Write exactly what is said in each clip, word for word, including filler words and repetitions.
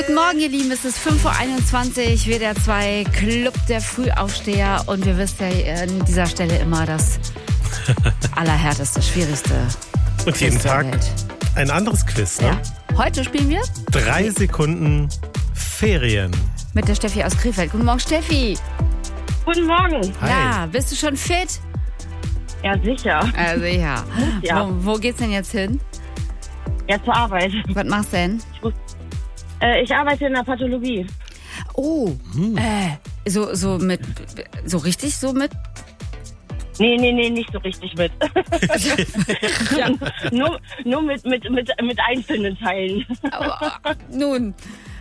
Guten Morgen, ihr Lieben, es ist fünf Uhr einundzwanzig, W D R zwei Club der Frühaufsteher und wir wissen ja an dieser Stelle immer das allerhärteste, schwierigste Und jeden Quiz der Tag Welt. ein anderes Quiz, ne? Ja. Heute spielen wir Drei Sekunden Ferien. mit der Steffi aus Krefeld. Guten Morgen, Steffi. Guten Morgen. Hi. Ja, bist du schon fit? Ja, sicher. Also ja. Ja. Wo, wo geht's denn jetzt hin? Ja, zur Arbeit. Was machst du denn? Ich, muss, äh, ich arbeite in der Pathologie. Oh, äh, so, so mit, so richtig so mit? Nee, nee, nee, nicht so richtig mit. Ja. nur nur mit, mit, mit, mit einzelnen Teilen. Aber, nun.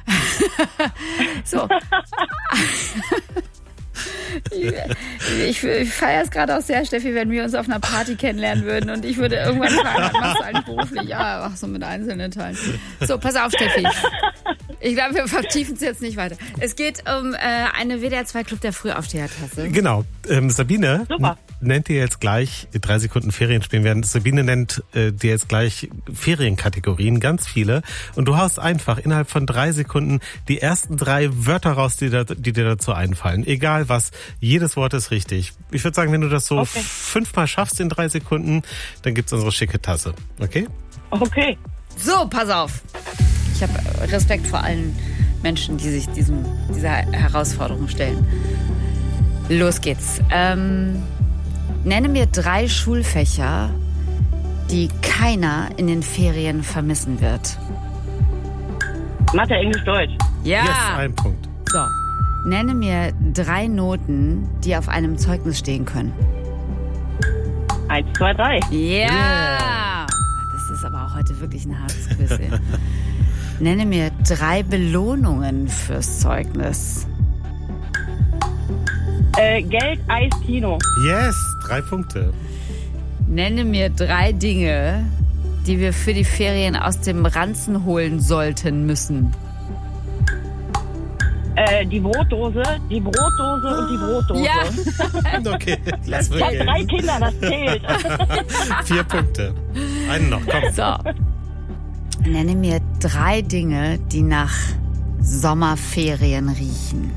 So. Ich, ich feiere es gerade auch sehr, Steffi, wenn wir uns auf einer Party kennenlernen würden und ich würde irgendwann fragen, was machst du eigentlich beruflich? Ja, ach so, mit einzelnen Teilen. So, pass auf, Steffi. Ich glaube, wir vertiefen es jetzt nicht weiter. Es geht um äh, eine W D R zwei Club der Frühaufsteher-Tasse. Genau. Ähm, Sabine Super. n- nennt dir jetzt gleich, drei Sekunden Ferien spielen werden. Sabine nennt äh, dir jetzt gleich Ferienkategorien, ganz viele. Und du haust einfach innerhalb von drei Sekunden die ersten drei Wörter raus, die, da, die dir dazu einfallen. Egal was, jedes Wort ist richtig. Ich würde sagen, wenn du das so Okay. fünfmal schaffst in drei Sekunden, dann gibt's unsere schicke Tasse. Okay? Okay. So, pass auf. Ich habe Respekt vor allen Menschen, die sich diesem, dieser Herausforderung stellen. Los geht's. Ähm, nenne mir drei Schulfächer, die keiner in den Ferien vermissen wird. Mathe, Englisch, Deutsch. Ja. Yes, ein Punkt. So. Nenne mir drei Noten, die auf einem Zeugnis stehen können. Eins, zwei, drei. Ja. Yeah. Das ist aber auch heute wirklich ein hartes Quiz. Ey. Nenne mir drei Belohnungen fürs Zeugnis. Äh, Geld, Eis, Kino. Yes, drei Punkte. Nenne mir drei Dinge, die wir für die Ferien aus dem Ranzen holen sollten müssen. Äh, die Brotdose, die Brotdose und die Brotdose. Ja. Okay, lass Ich habe wir drei gehen. Kinder, das zählt. Vier Punkte. Einen noch, komm. So. Nenne mir drei Dinge, die nach Sommerferien riechen.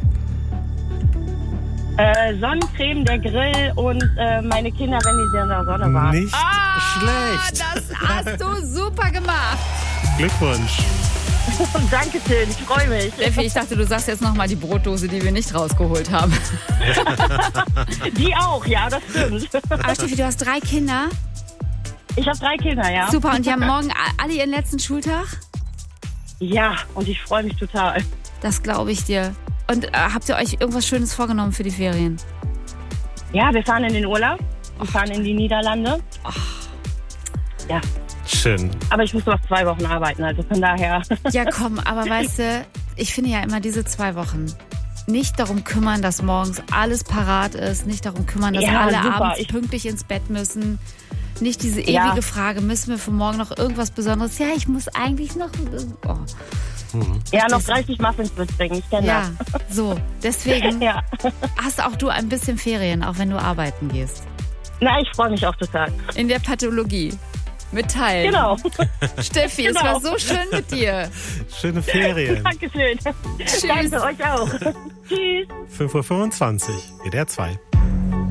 äh, Sonnencreme, der Grill und äh, meine Kinder, wenn die in der Sonne waren. Nicht schlecht. Das hast du super gemacht. Glückwunsch. Dankeschön, ich freue mich. Steffi, ich dachte, du sagst jetzt nochmal die Brotdose, die wir nicht rausgeholt haben. Die auch, ja, das stimmt. Aber Steffi, du hast drei Kinder. Ich habe drei Kinder, ja. Super, und die haben morgen alle ihren letzten Schultag? Ja, und ich freue mich total. Das glaube ich dir. Und äh, habt ihr euch irgendwas Schönes vorgenommen für die Ferien? Ja, wir fahren in den Urlaub. Wir fahren in die Niederlande. Ja, Schön. aber ich muss noch zwei Wochen arbeiten, also von daher. Ja, komm, aber weißt du, ich finde ja immer diese zwei Wochen nicht darum kümmern, dass morgens alles parat ist, nicht darum kümmern, dass Ja, alle super. abends Ich- pünktlich ins Bett müssen. Nicht diese ewige Ja. Frage, müssen wir für morgen noch irgendwas Besonderes? Ja, ich muss eigentlich noch... Oh. Ja, noch Das- dreißig Muffins mitbringen, ich kenne Ja, so. Deswegen das. Ja. hast auch du ein bisschen Ferien, auch wenn du arbeiten gehst. Na, ich freue mich auch total. In der Pathologie. Mit Teilen. Genau. Steffi, es Genau. war so schön mit dir. Schöne Ferien. Dankeschön. Danke euch auch. Tschüss. fünf Uhr fünfundzwanzig, W D R zwei.